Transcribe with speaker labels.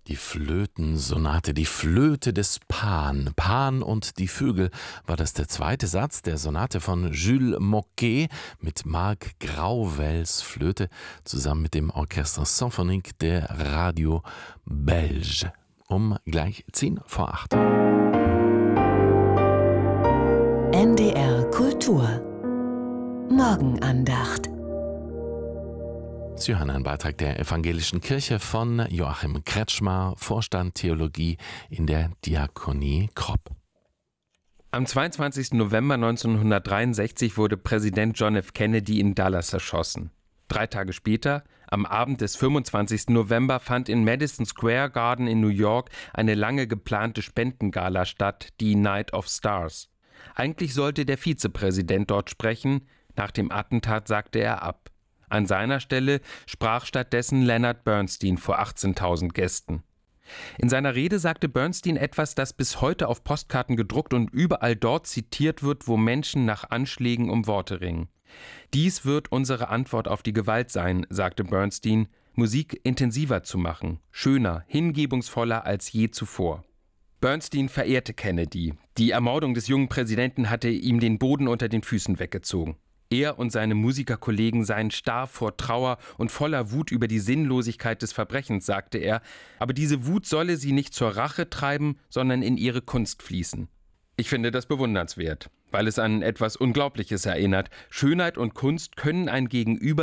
Speaker 1: Die Flötensonate, die Flöte des Pan. Pan und die Vögel war das der zweite Satz der Sonate von Jules Moquet mit Marc Grauvels Flöte zusammen mit dem Orchestre Symphonique der Radio Belge. Um gleich 7:50.
Speaker 2: NDR Kultur Morgenandacht.
Speaker 1: Sie hören einen Beitrag der Evangelischen Kirche von Joachim Kretschmar, Vorstand Theologie in der Diakonie Kropp.
Speaker 3: Am 22. November 1963 wurde Präsident John F. Kennedy in Dallas erschossen. 3 Tage später, am Abend des 25. November, fand in Madison Square Garden in New York eine lange geplante Spendengala statt, die Night of Stars. Eigentlich sollte der Vizepräsident dort sprechen, nach dem Attentat sagte er ab. An seiner Stelle sprach stattdessen Leonard Bernstein vor 18.000 Gästen. In seiner Rede sagte Bernstein etwas, das bis heute auf Postkarten gedruckt und überall dort zitiert wird, wo Menschen nach Anschlägen um Worte ringen. Dies wird unsere Antwort auf die Gewalt sein, sagte Bernstein, Musik intensiver zu machen, schöner, hingebungsvoller als je zuvor. Bernstein verehrte Kennedy. Die Ermordung des jungen Präsidenten hatte ihm den Boden unter den Füßen weggezogen. Er und seine Musikerkollegen seien starr vor Trauer und voller Wut über die Sinnlosigkeit des Verbrechens, sagte er, aber diese Wut solle sie nicht zur Rache treiben, sondern in ihre Kunst fließen. Ich finde das bewundernswert, weil es an etwas Unglaubliches erinnert. Schönheit und Kunst können ein Gegenüber